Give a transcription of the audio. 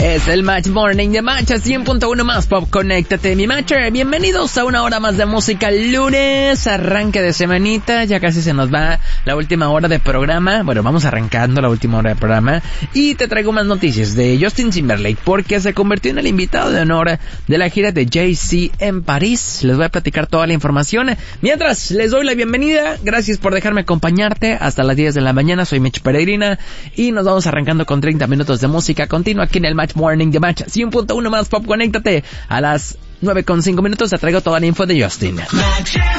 Es el Match Morning de Match 100.1 más Pop. Conéctate, mi Matcher. Bienvenidos a una hora más de música. Lunes, arranque de semanita. Ya casi se nos va la última hora de programa. Bueno, vamos arrancando la última hora de programa. Y te traigo más noticias de Justin Timberlake, porque se convirtió en el invitado de honor de la gira de Jay-Z en París. Les voy a platicar toda la información. Mientras, les doy la bienvenida. Gracias por dejarme acompañarte hasta las 10 de la mañana. Soy Mitch Peregrina y nos vamos arrancando con 30 minutos de música continua aquí en el Match Morning de Match 100.1 más Pop. Conéctate a las 9:05 minutos. Te traigo toda la info de Justin.